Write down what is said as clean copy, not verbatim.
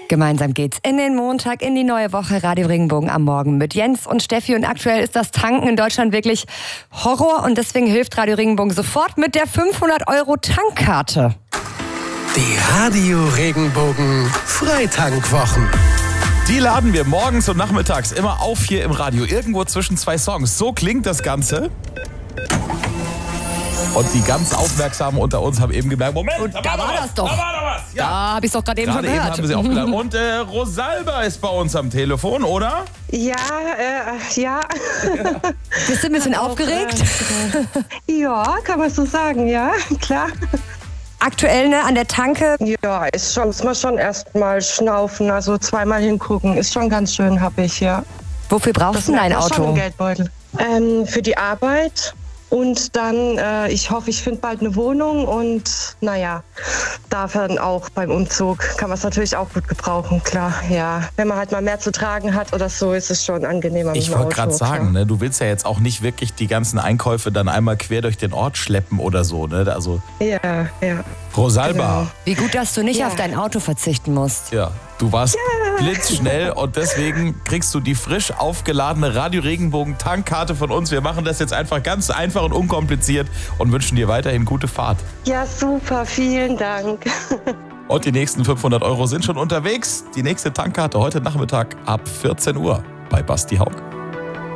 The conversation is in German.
Gemeinsam geht's in den Montag, in die neue Woche. Radio Regenbogen am Morgen mit Jens und Steffi. Und aktuell ist das Tanken in Deutschland wirklich Horror. Und deswegen hilft Radio Regenbogen sofort mit der 500-Euro-Tankkarte. Die Radio Regenbogen Freitankwwochen. Die laden wir morgens und nachmittags immer auf hier im Radio. Irgendwo zwischen zwei Songs. So klingt das Ganze. Und die ganz Aufmerksamen unter uns haben eben gemerkt, Moment, Und da war das doch. Da war doch was. Ja. Da habe ich es doch gerade eben schon Gerade eben gehört. haben wir sie aufgeladen. Und Rosalba ist bei uns am Telefon, oder? Ja. Bist du ein bisschen aufgeregt? Ja, kann man so sagen, ja, klar. Aktuell an der Tanke. Ja, muss man schon erst mal schnaufen, also zweimal hingucken. Ist schon ganz schön happig, ja. Wofür brauchst du dein merkt man schon Auto? im Geldbeutel. Für die Arbeit. Und dann, ich hoffe, ich finde bald eine Wohnung und dann auch beim Umzug kann man es natürlich auch gut gebrauchen, klar, ja. Wenn man halt mal mehr zu tragen hat oder so, ist es schon angenehmer mit Ich dem Auto. wollte gerade sagen, ne, du willst ja jetzt auch nicht wirklich die ganzen Einkäufe dann einmal quer durch den Ort schleppen oder so, ne? Also Ja. Rosalba, Genau. Wie gut, dass du nicht Ja. auf dein Auto verzichten musst. ja, du warst blitzschnell und deswegen kriegst du die frisch aufgeladene Radio Regenbogen Tankkarte von uns. Wir machen das jetzt einfach ganz einfach und unkompliziert und wünschen dir weiterhin gute Fahrt. Ja, super, vielen Dank. Und die nächsten 500 Euro sind schon unterwegs. Die nächste Tankkarte heute Nachmittag ab 14 Uhr bei Basti Haug.